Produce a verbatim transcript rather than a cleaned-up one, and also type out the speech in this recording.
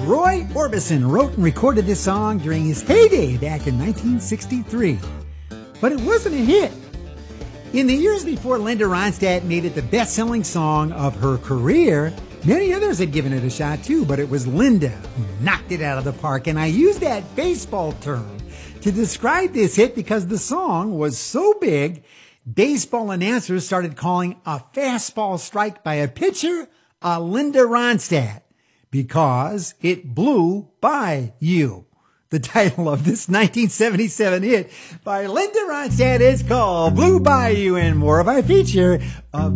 Roy Orbison wrote and recorded this song during his heyday back in nineteen sixty-three. But it wasn't a hit. In the years before Linda Ronstadt made it the best-selling song of her career, many others had given it a shot too, but it was Linda who knocked it out of the park. And I use that baseball term to describe this hit because the song was so big, baseball announcers started calling a fastball strike by a pitcher a Linda Ronstadt because it blew by you. The title of this nineteen seventy-seven hit by Linda Ronstadt is called Blew By You, and more of our feature of